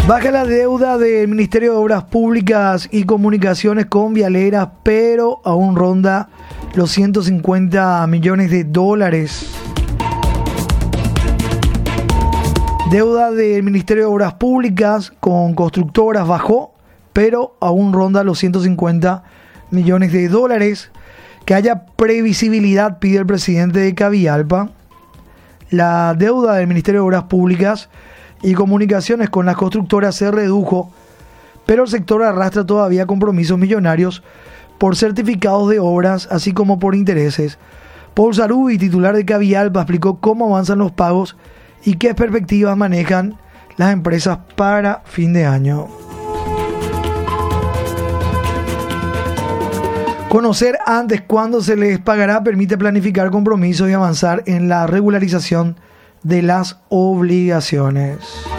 Baja la deuda del Ministerio de Obras Públicas y Comunicaciones con Vialeras, pero aún ronda los 150 millones de dólares. Deuda del Ministerio de Obras Públicas con constructoras bajó, pero aún ronda los 150 millones de dólares. Que haya previsibilidad, pide el presidente de Cavialpa. La deuda del Ministerio de Obras Públicas y Comunicaciones con las constructoras se redujo, pero el sector arrastra todavía compromisos millonarios por certificados de obras, así como por intereses. Paul Sarubi, titular de Cavialpa, explicó cómo avanzan los pagos y qué perspectivas manejan las empresas para fin de año. Conocer antes cuándo se les pagará permite planificar compromisos y avanzar en la regularización de las obligaciones.